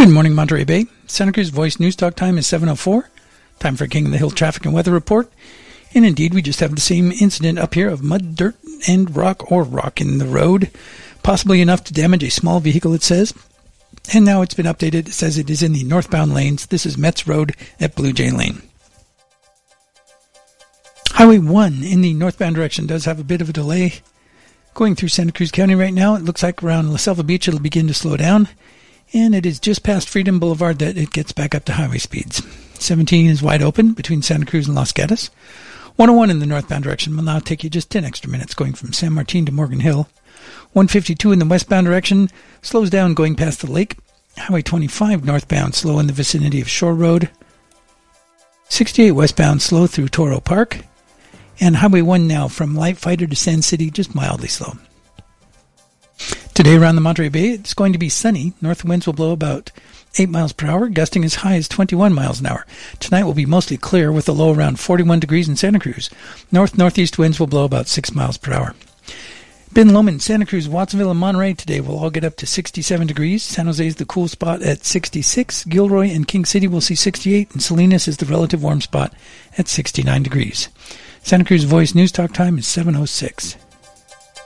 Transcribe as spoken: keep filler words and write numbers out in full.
Good morning, Monterey Bay. Santa Cruz Voice News Talk time is seven oh four. Time for King of the Hill traffic and weather report. And indeed, we just have the same incident up here of mud, dirt, and rock or rock in the road. Possibly enough to damage a small vehicle, it says. And now it's been updated. It says it is in the northbound lanes. This is Metz Road at Blue Jay Lane. Highway one in the northbound direction does have a bit of a delay. Going through Santa Cruz County right now, it looks like around La Selva Beach it'll begin to slow down. And it is just past Freedom Boulevard that it gets back up to highway speeds. seventeen is wide open between Santa Cruz and Los Gatos. one oh one in the northbound direction will now take you just ten extra minutes going from San Martin to Morgan Hill. one fifty-two in the westbound direction slows down going past the lake. Highway twenty-five northbound slow in the vicinity of Shore Road. sixty-eight westbound slow through Toro Park. And Highway one now from Light Fighter to Sand City just mildly slow. Today around the Monterey Bay, it's going to be sunny. North winds will blow about eight miles per hour, gusting as high as twenty-one miles an hour. Tonight will be mostly clear with a low around forty-one degrees in Santa Cruz. North-northeast winds will blow about six miles per hour. Ben Lomond, Santa Cruz, Watsonville, and Monterey today will all get up to sixty-seven degrees. San Jose is the cool spot at sixty-six. Gilroy and King City will see sixty-eight, and Salinas is the relative warm spot at sixty-nine degrees. Santa Cruz Voice News Talk time is seven oh six.